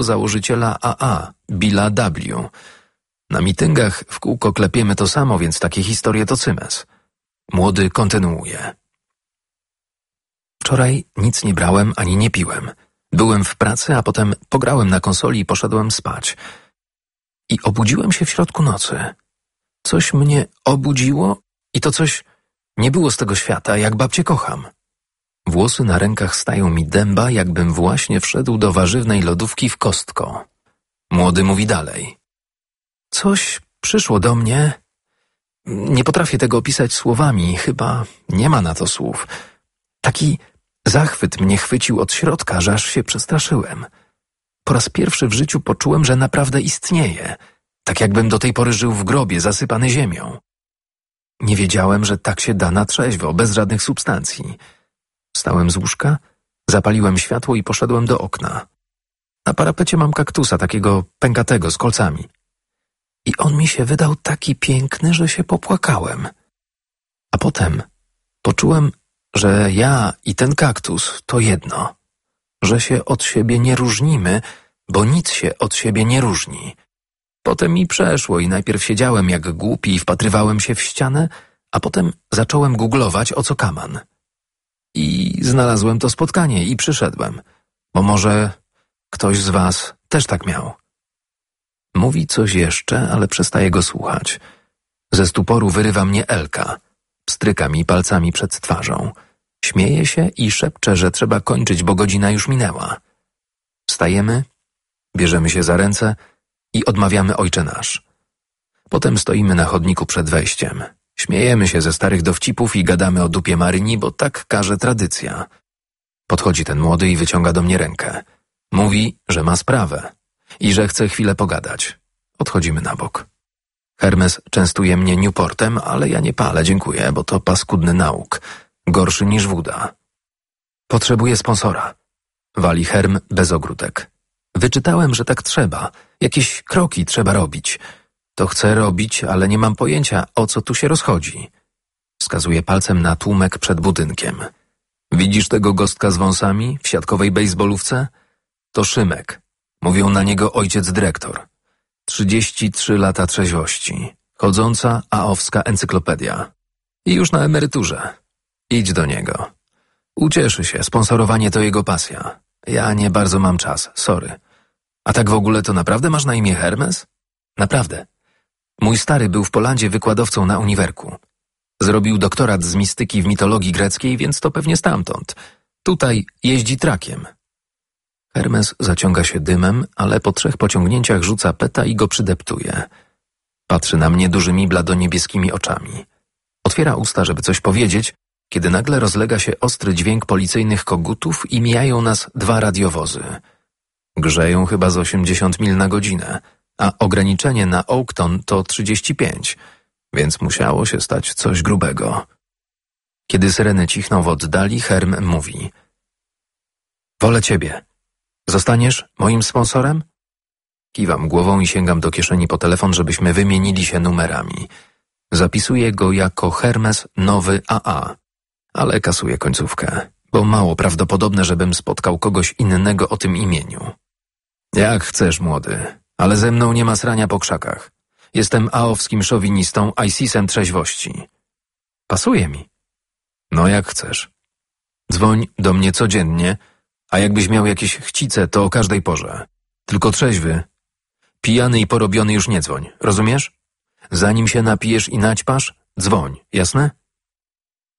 założyciela AA, Billa W. Na mitęgach w kółko klepiemy to samo, więc takie historie to cymes. Młody kontynuuje. Wczoraj nic nie brałem ani nie piłem. Byłem w pracy, a potem pograłem na konsoli i poszedłem spać. I obudziłem się w środku nocy. Coś mnie obudziło i to coś nie było z tego świata, jak babcię kocham. Włosy na rękach stają mi dęba, jakbym właśnie wszedł do warzywnej lodówki w Costco. Młody mówi dalej. Coś przyszło do mnie. Nie potrafię tego opisać słowami, chyba nie ma na to słów. Taki zachwyt mnie chwycił od środka, że aż się przestraszyłem. Po raz pierwszy w życiu poczułem, że naprawdę istnieje. Tak jakbym do tej pory żył w grobie, zasypany ziemią. Nie wiedziałem, że tak się da na trzeźwo, bez żadnych substancji. Wstałem z łóżka, zapaliłem światło i poszedłem do okna. Na parapecie mam kaktusa, takiego pękatego, z kolcami. I on mi się wydał taki piękny, że się popłakałem. A potem poczułem, że ja i ten kaktus to jedno. Że się od siebie nie różnimy, bo nic się od siebie nie różni. Potem mi przeszło i najpierw siedziałem jak głupi i wpatrywałem się w ścianę, a potem zacząłem googlować, o co kaman. I znalazłem to spotkanie i przyszedłem, bo może ktoś z was też tak miał. Mówi coś jeszcze, ale przestaje go słuchać. Ze stuporu wyrywa mnie Elka. Pstryka mi palcami przed twarzą. Śmieje się i szepcze, że trzeba kończyć, bo godzina już minęła. Wstajemy, bierzemy się za ręce i odmawiamy Ojcze Nasz. Potem stoimy na chodniku przed wejściem. Śmiejemy się ze starych dowcipów i gadamy o dupie Maryni, bo tak każe tradycja. Podchodzi ten młody i wyciąga do mnie rękę. Mówi, że ma sprawę i że chce chwilę pogadać. Odchodzimy na bok. Hermes częstuje mnie Newportem, ale ja nie palę, dziękuję, bo to paskudny nauk. Gorszy niż woda. Potrzebuję sponsora. Wali Herm bez ogródek. Wyczytałem, że tak trzeba. Jakieś kroki trzeba robić. To chcę robić, ale nie mam pojęcia, o co tu się rozchodzi. Wskazuje palcem na tłumek przed budynkiem. Widzisz tego gostka z wąsami w siatkowej bejsbolówce? To Szymek. Mówią na niego ojciec dyrektor. 33 lata trzeźwości. Chodząca aowska encyklopedia. I już na emeryturze. Idź do niego. Ucieszy się, sponsorowanie to jego pasja. Ja nie bardzo mam czas, sorry. A tak w ogóle to naprawdę masz na imię Hermes? Naprawdę. Mój stary był w Polandzie wykładowcą na uniwerku. Zrobił doktorat z mistyki w mitologii greckiej, więc to pewnie stamtąd. Tutaj jeździ trakiem. Hermes zaciąga się dymem, ale po 3 pociągnięciach rzuca peta i go przydeptuje. Patrzy na mnie dużymi bladoniebieskimi oczami. Otwiera usta, żeby coś powiedzieć, kiedy nagle rozlega się ostry dźwięk policyjnych kogutów i mijają nas 2 radiowozy. Grzeją chyba z 80 mil na godzinę, a ograniczenie na Oakton to 35, więc musiało się stać coś grubego. Kiedy syreny cichną w oddali, Herm mówi: wolę ciebie. Zostaniesz moim sponsorem? Kiwam głową i sięgam do kieszeni po telefon, żebyśmy wymienili się numerami. Zapisuję go jako Hermes Nowy AA, ale kasuję końcówkę, bo mało prawdopodobne, żebym spotkał kogoś innego o tym imieniu. Jak chcesz, młody, ale ze mną nie ma srania po krzakach. Jestem aowskim szowinistą, ISIS-em trzeźwości. Pasuje mi. No jak chcesz. Dzwoń do mnie codziennie, a jakbyś miał jakieś chcice, to o każdej porze. Tylko trzeźwy. Pijany i porobiony już nie dzwoń, rozumiesz? Zanim się napijesz i naćpasz, dzwoń, jasne?